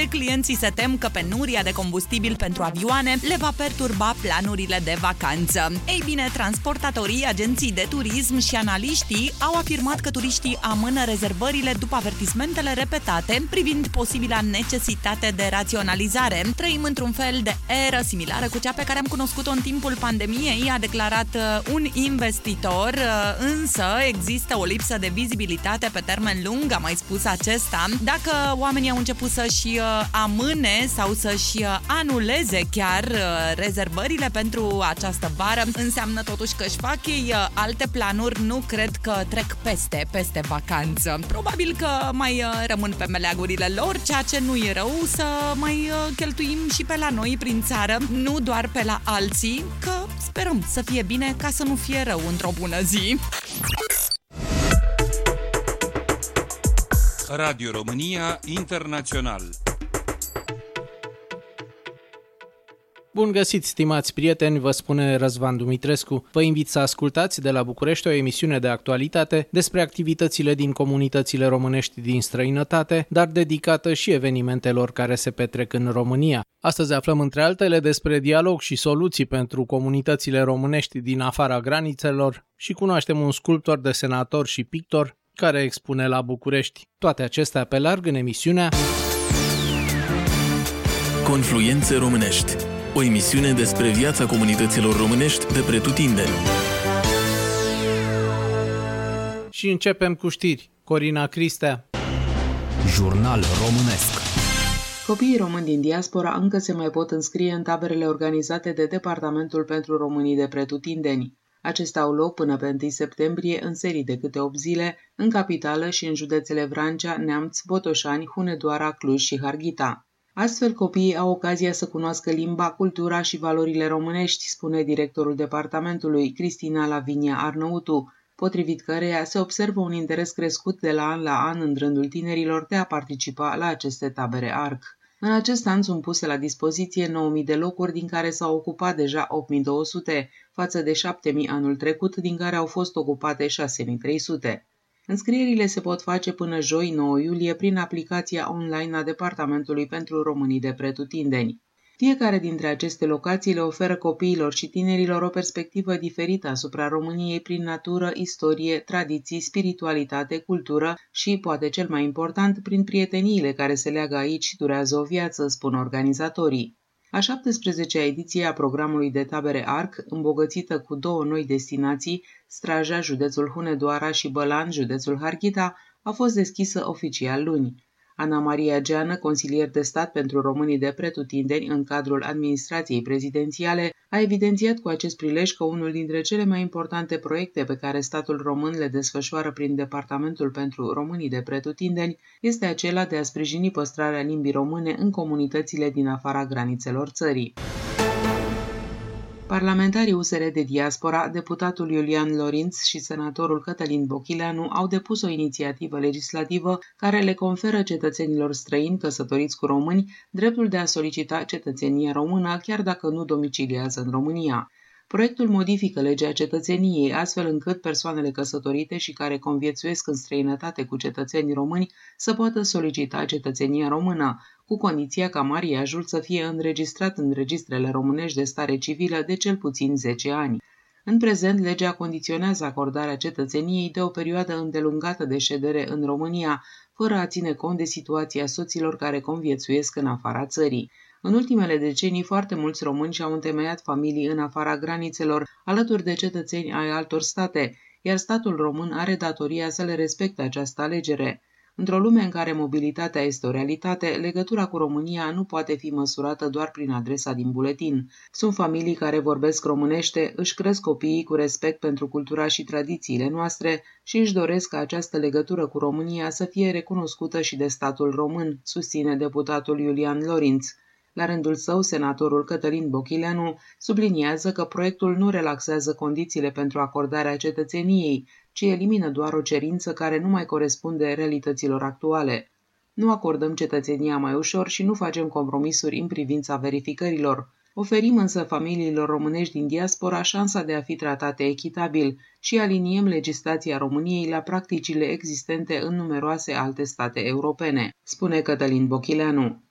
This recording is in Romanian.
deoarece clienții se tem că penuria de combustibil pentru avioane le va perturba planurile de vacanță. Ei bine, transportatorii, agenții de turism și analiștii au afirmat că turiștii amână rezervările după avertismentele repetate privind posibila necesitate de raționalizare. Trăim într-un fel de eră similară cu cea pe care am cunoscut-o în timpul pandemiei, a declarat un investitor, însă există o lipsă de vizibilitate pe termen lung, a mai spus acesta. Dacă oamenii au început să-și amâne sau să-și anuleze chiar rezervările pentru această vară, înseamnă totuși că își fac ei alte planuri, nu cred că trec peste vacanță. Probabil că mai rămân pe meleagurile lor, ceea ce nu e rău să mai cheltuim și pe la noi prin țară, nu doar pe la alții, că sperăm să fie bine ca să nu fie rău într-o bună zi. Radio România Internațional. Bun găsit, stimați prieteni, vă spune Răzvan Dumitrescu. Vă invit să ascultați de la București o emisiune de actualitate despre activitățile din comunitățile românești din străinătate, dar dedicată și evenimentelor care se petrec în România. Astăzi aflăm între altele despre dialog și soluții pentru comunitățile românești din afara granițelor și cunoaștem un sculptor, desenator și pictor care expune la București. Toate acestea pe larg în emisiunea Confluențe românești. O emisiune despre viața comunităților românești de pretutindeni. Și începem cu știri. Corina Cristea. Jurnal românesc. Copiii români din diaspora încă se mai pot înscrie în taberele organizate de Departamentul pentru Românii de Pretutindeni. Acestea au loc până pe 1 septembrie în serii de câte 8 zile, în capitală și în județele Vrancea, Neamț, Botoșani, Hunedoara, Cluj și Harghita. Astfel, copiii au ocazia să cunoască limba, cultura și valorile românești, spune directorul departamentului, Cristina Lavinia Arnăutu, potrivit căreia se observă un interes crescut de la an în rândul tinerilor de a participa la aceste tabere ARC. În acest an sunt puse la dispoziție 9.000 de locuri, din care s-au ocupat deja 8.200, față de 7.000 anul trecut, din care au fost ocupate 6.300. Înscrierile se pot face până joi 9 iulie prin aplicația online a Departamentului pentru Românii de Pretutindeni. Fiecare dintre aceste locații le oferă copiilor și tinerilor o perspectivă diferită asupra României prin natură, istorie, tradiții, spiritualitate, cultură și, poate cel mai important, prin prieteniile care se leagă aici și durează o viață, spun organizatorii. A 17-a ediție a programului de tabere ARC, îmbogățită cu 2 noi destinații, Straja, județul Hunedoara și Bălan, județul Harghita, a fost deschisă oficial luni. Ana Maria Geană, consilier de stat pentru românii de pretutindeni în cadrul administrației prezidențiale, a evidențiat cu acest prilej că unul dintre cele mai importante proiecte pe care statul român le desfășoară prin Departamentul pentru Românii de Pretutindeni este acela de a sprijini păstrarea limbii române în comunitățile din afara granițelor țării. Parlamentarii USR de diaspora, deputatul Iulian Lorinț și senatorul Cătălin Bochileanu au depus o inițiativă legislativă care le conferă cetățenilor străini căsătoriți cu români dreptul de a solicita cetățenia română, chiar dacă nu domiciliază în România. Proiectul modifică legea cetățeniei, astfel încât persoanele căsătorite și care conviețuiesc în străinătate cu cetățeni români să poată solicita cetățenia română, cu condiția ca mariajul să fie înregistrat în registrele românești de stare civilă de cel puțin 10 ani. În prezent, legea condiționează acordarea cetățeniei de o perioadă îndelungată de ședere în România, fără a ține cont de situația soților care conviețuiesc în afara țării. În ultimele decenii, foarte mulți români și-au întemeiat familii în afara granițelor, alături de cetățeni ai altor state, iar statul român are datoria să le respecte această alegere. Într-o lume în care mobilitatea este o realitate, legătura cu România nu poate fi măsurată doar prin adresa din buletin. Sunt familii care vorbesc românește, își cresc copiii cu respect pentru cultura și tradițiile noastre și își doresc ca această legătură cu România să fie recunoscută și de statul român, susține deputatul Iulian Lorinț. La rândul său, senatorul Cătălin Bochileanu subliniază că proiectul nu relaxează condițiile pentru acordarea cetățeniei, ci elimină doar o cerință care nu mai corespunde realităților actuale. Nu acordăm cetățenia mai ușor și nu facem compromisuri în privința verificărilor. Oferim însă familiilor românești din diaspora șansa de a fi tratate echitabil și aliniem legislația României la practicile existente în numeroase alte state europene, spune Cătălin Bochileanu.